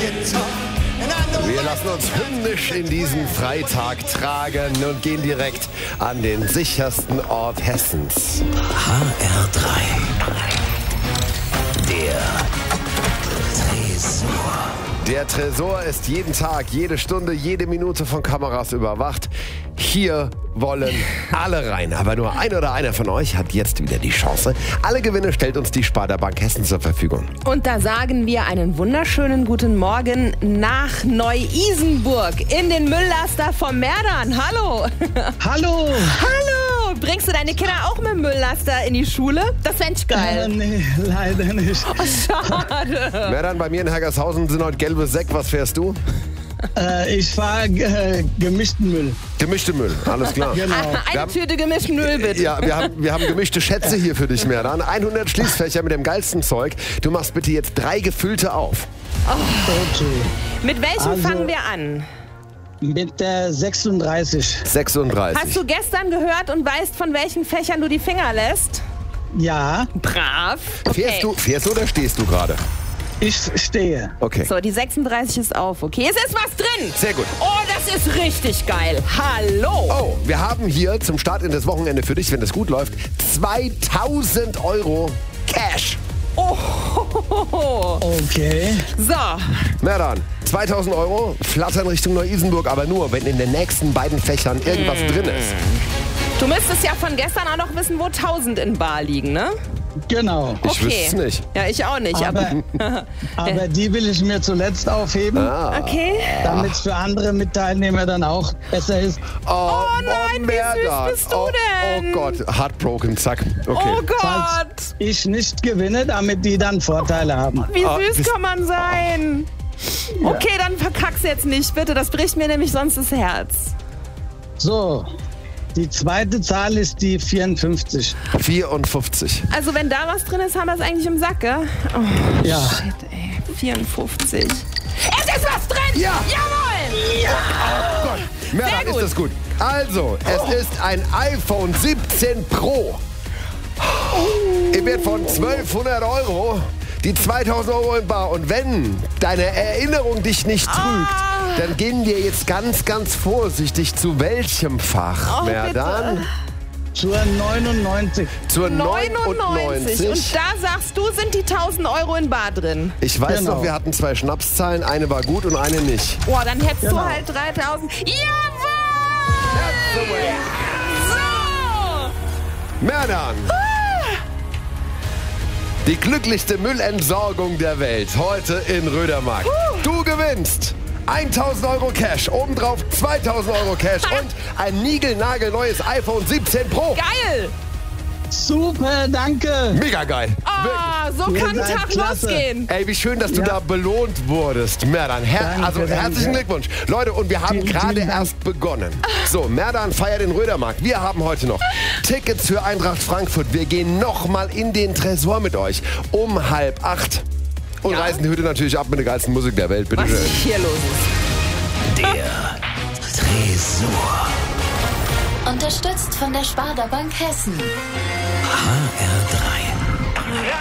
Wir lassen uns hymnisch in diesen Freitag tragen und gehen direkt an den sichersten Ort Hessens. HR3. Der Tresor. Der Tresor ist jeden Tag, jede Stunde, jede Minute von Kameras überwacht. Hier wollen alle rein, aber nur ein oder einer von euch hat jetzt wieder die Chance. Alle Gewinne stellt uns die Sparda Bank Hessen zur Verfügung. Und da sagen wir einen wunderschönen guten Morgen nach Neu-Isenburg in den Mülllaster vom Merdan. Hallo! Hallo! Hallo! Bringst du deine Kinder auch mit dem Mülllaster in die Schule? Das fänd ich geil. Nee, leider nicht. Oh, schade. Merdan, bei mir in Hergershausen sind heute gelbe Säck. Was fährst du? Ich fahre gemischten Müll. Gemischte Müll, alles klar. Genau. Eine Tüte gemischten Müll, bitte. Ja, wir haben gemischte Schätze hier für dich, Merdan. 100 Schließfächer mit dem geilsten Zeug. Du machst bitte jetzt 3 gefüllte auf. Okay. Mit welchem Also- fangen wir an? Mit der 36. 36. Hast du gestern gehört und weißt, von welchen Fächern du die Finger lässt? Ja, Brav. Okay. Fährst du oder stehst du gerade? ich stehe. Okay. So, die 36 ist auf. Okay, es ist was drin. Sehr gut. Oh, das ist richtig geil. Hallo. Oh, wir haben hier zum Start in das Wochenende für dich, wenn es gut läuft, 2000 € Cash. Oh. Okay. So, Merdan, 2000 € flattern Richtung Neu-Isenburg, aber nur, wenn in den nächsten beiden Fächern irgendwas drin ist. du müsstest ja von gestern auch noch wissen, wo 1000 in Bar liegen, ne? Genau. Ich wüsste es nicht. Ja, ich auch nicht. Aber die will ich mir zuletzt aufheben, Okay. damit es für andere Mitteilnehmer dann auch besser ist. Oh nein, wie süß bist du denn? Oh Gott, heartbroken, zack. Okay. Oh Gott. Falls ich nicht gewinne, damit die dann Vorteile haben. Wie Ah, süß kann man sein? Okay, dann verkack's jetzt nicht, bitte. Das bricht mir nämlich sonst das Herz. So, die zweite Zahl ist die 54. 54. Also wenn da was drin ist, haben wir es eigentlich im Sack, gell? Oh, Ja. shit, ey. 54. Es ist was drin! Ja. Jawohl! Merdan, Sehr gut. ist das gut. Also, es ist ein iPhone 17 Pro. Im Wert von 1200 €. Die 2000 € in Bar. Und wenn deine Erinnerung dich nicht trügt, dann gehen wir jetzt ganz, ganz vorsichtig zu welchem Fach, Oh, Merdan? Zur 99. Zur 99. Und da sagst du, sind die 1000 € in Bar drin. Ich weiß Genau. noch, wir hatten 2 Schnapszahlen. Eine war gut und eine nicht. Oh, dann hättest du Genau. halt 3000. Jawohl! So! Merdan! Die glücklichste Müllentsorgung der Welt. Heute in Rödermark. Du gewinnst 1000 € Cash. Obendrauf 2000 € Cash. Und ein niegelnagelneues iPhone 17 Pro. Geil! Super, danke. Mega geil. Wirklich. So Ihr kann ein seid Tag klasse. losgehen. Ey, wie schön, dass du Ja. da belohnt wurdest, Merdan. Danke, Also danke. herzlichen Glückwunsch. Leute, und wir haben Vielen, gerade vielen Dank. erst begonnen. So, Merdan feiert den Rödermarkt. Wir haben heute noch Tickets für Eintracht Frankfurt. Wir gehen nochmal in den Tresor mit euch um 7:30. Und Ja. reißen die Hütte natürlich ab mit der geilsten Musik der Welt. Bitte Was schön. hier los ist. Der Tresor. Unterstützt von der Sparda Bank Hessen. HR3.